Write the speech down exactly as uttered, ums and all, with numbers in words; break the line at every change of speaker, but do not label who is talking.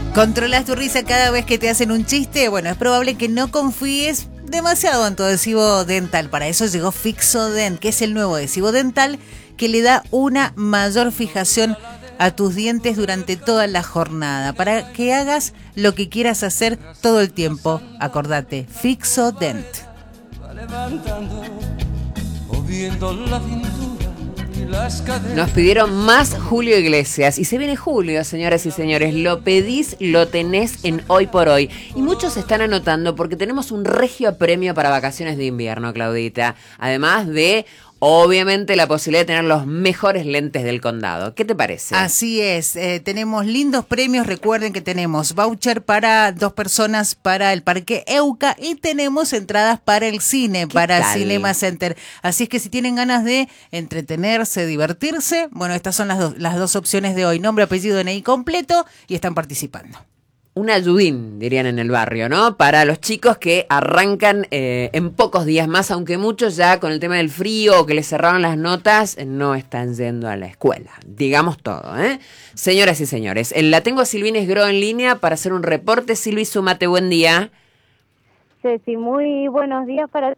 ¿Controlas tu risa cada vez que te hacen un chiste? Bueno, es probable que no confíes demasiado en tu adhesivo dental. Para eso llegó Fixodent, que es el nuevo adhesivo dental que le da una mayor fijación a tus dientes durante toda la jornada, para que hagas lo que quieras hacer todo el tiempo. Acordate, Fixodent.
Nos pidieron más Julio Iglesias y se viene julio, señoras y señores. Lo pedís, lo tenés en Hoy por Hoy. Y muchos se están anotando porque tenemos un regio premio para vacaciones de invierno, Claudita. Además de, obviamente, la posibilidad de tener los mejores lentes del condado. ¿Qué te parece?
Así es, eh, tenemos lindos premios. Recuerden que tenemos voucher para dos personas para el Parque Euca y tenemos entradas para el cine, para tal? Cinema Center. Así es que si tienen ganas de entretenerse, divertirse, bueno, estas son las, do- las dos opciones de hoy. Nombre, apellido, D N I completo y están participando.
Un ayudín, dirían en el barrio, ¿no? Para los chicos que arrancan eh, en pocos días más, aunque muchos ya con el tema del frío o que les cerraron las notas, no están yendo a la escuela. Digamos todo, ¿eh? Señoras y señores, la tengo a Silvina Esgro en línea para hacer un reporte. Silvi, sumate, buen día.
Ceci, muy buenos días para